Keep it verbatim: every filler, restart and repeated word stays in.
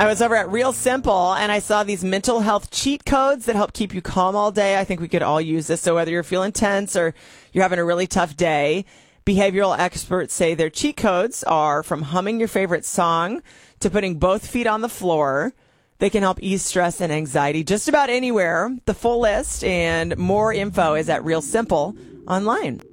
I was over at Real Simple and I saw these mental health cheat codes that help keep you calm all day. I think we could all use this. So whether you're feeling tense or you're having a really tough day, behavioral experts say their cheat codes are from humming your favorite song to putting both feet on the floor. They can help ease stress and anxiety just about anywhere. The full list and more info is at Real Simple online.